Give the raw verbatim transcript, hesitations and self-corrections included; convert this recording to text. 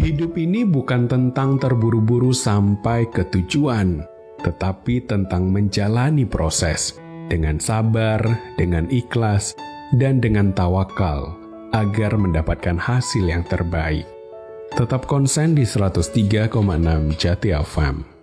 Hidup ini bukan tentang terburu-buru sampai ke tujuan, tetapi tentang menjalani proses dengan sabar, dengan ikhlas, dan dengan tawakal agar mendapatkan hasil yang terbaik. Tetap konsen di seratus tiga koma enam Jati F M.